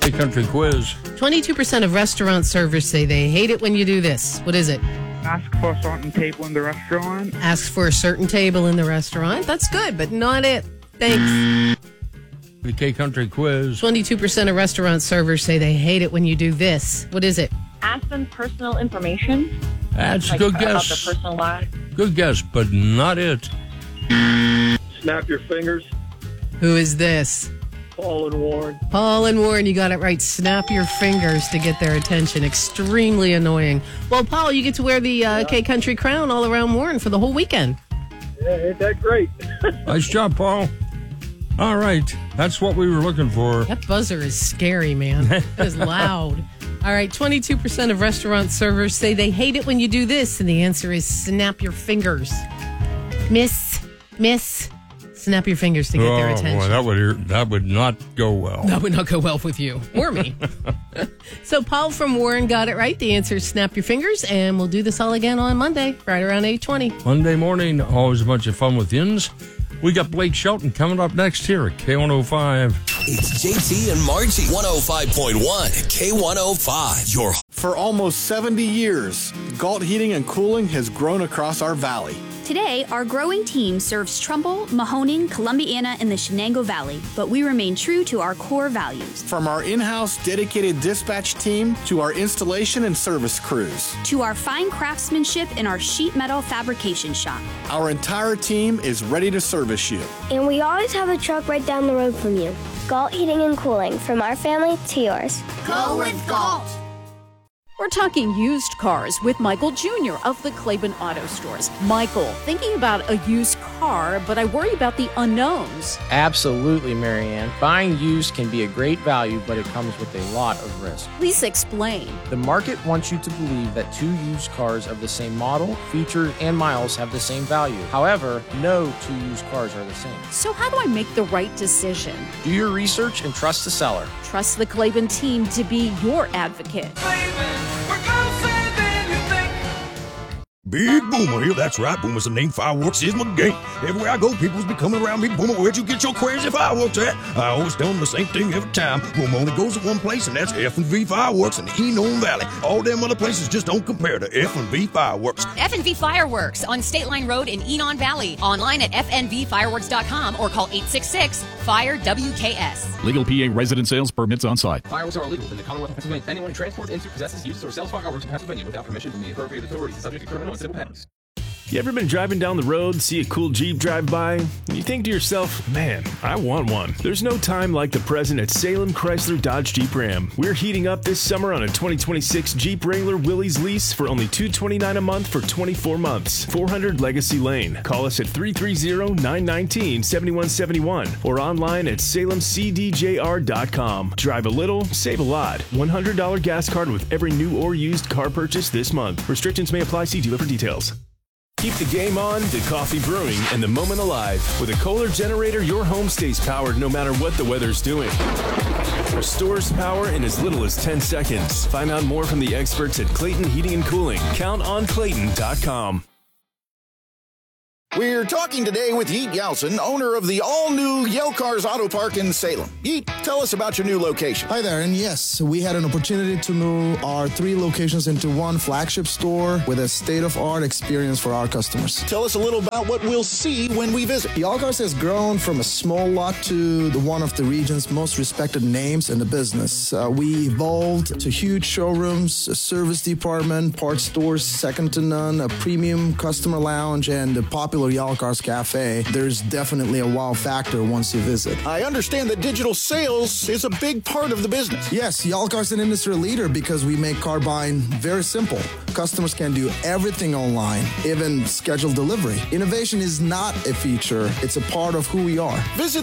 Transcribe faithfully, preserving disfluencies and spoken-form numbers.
Hey, Country Quiz. twenty-two percent of restaurant servers say they hate it when you do this. What is it? Ask for a certain table in the restaurant. Ask for a certain table in the restaurant. That's good, but not it. Thanks. The K Country Quiz. twenty-two percent of restaurant servers say they hate it when you do this. What is it? Ask them personal information. That's a like, good about guess. their personal life. Good guess, but not it. Snap your fingers. Who is this? Paul and Warren. Paul and Warren, you got it right. Snap your fingers to get their attention. Extremely annoying. Well, Paul, you get to wear the uh, K Country crown all around Warren for the whole weekend. Yeah, ain't that great? Nice job, Paul. All right. That's what we were looking for. That buzzer is scary, man. It is loud. All right, twenty-two percent of restaurant servers say they hate it when you do this, and the answer is snap your fingers. Miss, miss, snap your fingers to get oh, their attention. Boy, that would that would not go well. That would not go well with you or me. So Paul from Warren got it right. The answer is snap your fingers, and we'll do this all again on Monday, right around eight twenty. Monday morning, always a bunch of fun with Yins. We got Blake Shelton coming up next here at K one oh five. It's J T and Margie. one oh five point one K one oh five. Your For almost seventy years, Galt Heating and Cooling has grown across our valley. Today, our growing team serves Trumbull, Mahoning, Columbiana, and the Shenango Valley, but we remain true to our core values. From our in-house dedicated dispatch team to our installation and service crews, to our fine craftsmanship in our sheet metal fabrication shop. Our entire team is ready to service you. And we always have a truck right down the road from you. Galt Heating and Cooling, from our family to yours. Go with Galt! We're talking used cars with Michael Junior of the Claiborne Auto Stores. Michael, thinking about a used car, but I worry about the unknowns. Absolutely, Marianne. Buying used can be a great value, but it comes with a lot of risk. Please explain. The market wants you to believe that two used cars of the same model, features, and miles have the same value. However, no two used cars are the same. So how do I make the right decision? Do your research and trust the seller. Trust the Claiborne team to be your advocate. Big Boomer here, that's right, Boomer's the name, fireworks is my game. Everywhere I go, people's be coming around me, Boomer, where'd you get your crazy fireworks at? I always tell them the same thing every time. Boomer only goes to one place, and that's F and V Fireworks in the Enon Valley. All them other places just don't compare to F and V Fireworks. F and V Fireworks on State Line Road in Enon Valley. Online at f n v fireworks dot com or call eight six six, fire W K S. Legal P A resident sales permits on site. Fireworks are illegal in the Commonwealth of Pennsylvania. Anyone who transports, into, possesses, uses, or sells fireworks in Pennsylvania without permission from the appropriate authorities is subject to criminal and civil penalties. You ever been driving down the road, see a cool Jeep drive by, and you think to yourself, man, I want one. There's no time like the present at Salem Chrysler Dodge Jeep Ram. We're heating up this summer on a twenty twenty-six Jeep Wrangler Willys lease for only two hundred twenty-nine dollars a month for twenty-four months. four hundred Legacy Lane. Call us at three three zero, nine one nine, seven one seven one or online at salem c d j r dot com. Drive a little, save a lot. one hundred dollars gas card with every new or used car purchase this month. Restrictions may apply. See dealer for details. Keep the game on to coffee brewing and the moment alive. With a Kohler generator, your home stays powered no matter what the weather's doing. Restores power in as little as ten seconds. Find out more from the experts at Clayton Heating and Cooling. count on clayton dot com. We're talking today with Yeet Yeltsin, owner of the all-new Yale Cars Auto Park in Salem. Yeet, tell us about your new location. Hi there, and yes, we had an opportunity to move our three locations into one flagship store with a state-of-art experience for our customers. Tell us a little about what we'll see when we visit. Yale Cars has grown from a small lot to the one of the region's most respected names in the business. Uh, we evolved to huge showrooms, a service department, parts stores second to none, a premium customer lounge, and a popular Yale Cars Cafe. There's definitely a wow factor once you visit. I understand that digital sales is a big part of the business. Yes, Yale Cars is an industry leader because we make car buying very simple. Customers can do everything online, even schedule delivery. Innovation is not a feature, it's a part of who we are. Visit